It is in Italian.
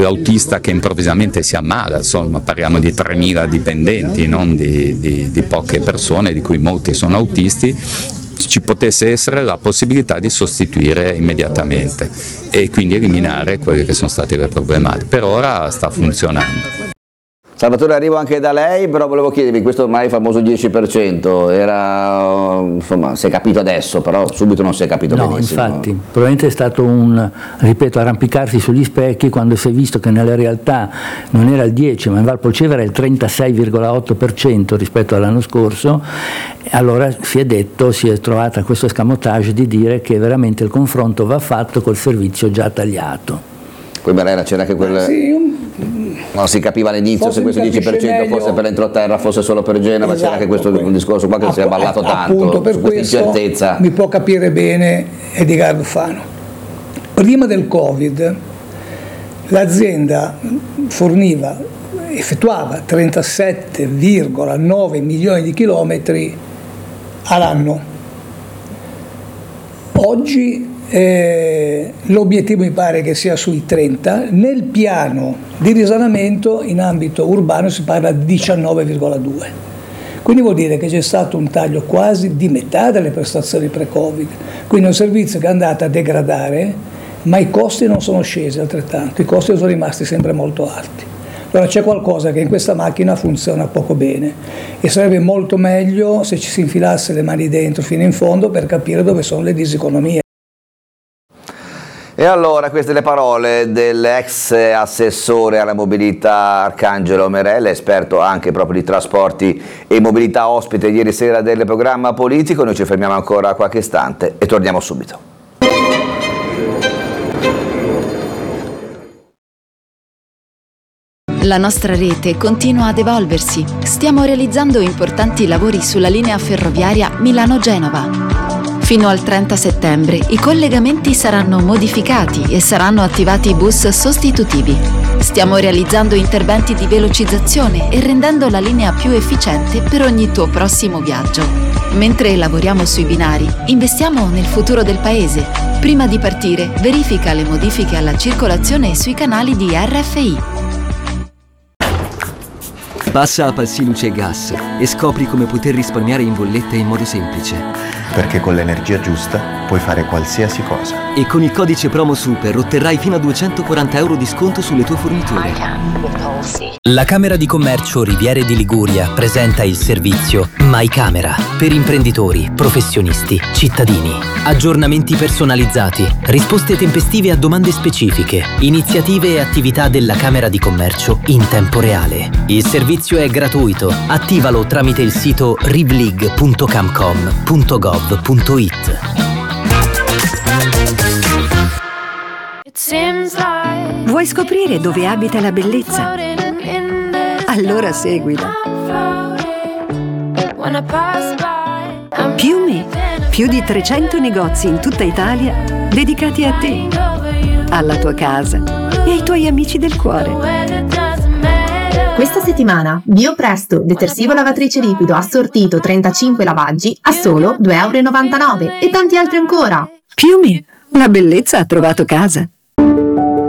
l'autista che improvvisamente si ammala, insomma parliamo di 3.000 dipendenti, non di poche persone, di cui molti sono autisti, ci potesse essere la possibilità di sostituire immediatamente e quindi eliminare quelle che sono state le problematiche. Per ora sta funzionando. Salvatore, arrivo anche da lei, però volevo chiedervi, questo ormai famoso 10%, era, insomma, si è capito adesso, però subito non si è capito benissimo. Infatti, probabilmente è stato arrampicarsi sugli specchi quando si è visto che nella realtà non era il 10, ma in Valpolceve era il 36,8% rispetto all'anno scorso. Allora si è trovata questo escamotage di dire che veramente il confronto va fatto col servizio già tagliato. Poi Barera c'era anche quel... Non si capiva all'inizio se questo 10% fosse per l'entroterra, fosse solo per Genova, c'era anche questo discorso qua che si è ballato tanto, appunto, per su questa incertezza. Mi può capire bene Edgardo Fano. Prima del Covid l'azienda effettuava 37,9 milioni di chilometri all'anno. Oggi l'obiettivo mi pare che sia sui 30, nel piano di risanamento in ambito urbano si parla di 19,2, quindi vuol dire che c'è stato un taglio quasi di metà delle prestazioni pre-Covid, quindi è un servizio che è andato a degradare, ma i costi non sono scesi altrettanto, i costi sono rimasti sempre molto alti. Allora c'è qualcosa che in questa macchina funziona poco bene e sarebbe molto meglio se ci si infilasse le mani dentro fino in fondo per capire dove sono le diseconomie. E allora queste le parole dell'ex assessore alla mobilità Arcangelo Merella, esperto anche proprio di trasporti e mobilità, ospite ieri sera del programma politico. Noi ci fermiamo ancora qualche istante e torniamo subito. La nostra rete continua ad evolversi. Stiamo realizzando importanti lavori sulla linea ferroviaria Milano-Genova. Fino al 30 settembre i collegamenti saranno modificati e saranno attivati bus sostitutivi. Stiamo realizzando interventi di velocizzazione e rendendo la linea più efficiente per ogni tuo prossimo viaggio. Mentre lavoriamo sui binari, investiamo nel futuro del paese. Prima di partire, verifica le modifiche alla circolazione sui canali di RFI. Passa a Palsi Luce e Gas e scopri come poter risparmiare in bolletta in modo semplice. Perché con l'energia giusta puoi fare qualsiasi cosa. E con il codice promo SUPER otterrai fino a 240 euro di sconto sulle tue forniture. La Camera di Commercio Riviere di Liguria presenta il servizio My Camera per imprenditori, professionisti, cittadini. Aggiornamenti personalizzati, risposte tempestive a domande specifiche, iniziative e attività della Camera di Commercio in tempo reale. Il servizio è gratuito. Attivalo tramite il sito rivlig.camcom.gov.it. Vuoi scoprire dove abita la bellezza? Allora seguila. Piume, più di 300 negozi in tutta Italia dedicati a te, alla tua casa e ai tuoi amici del cuore. Questa settimana, Biopresto, detersivo lavatrice liquido assortito 35 lavaggi a solo 2,99 € e tanti altri ancora. Piume, la bellezza ha trovato casa.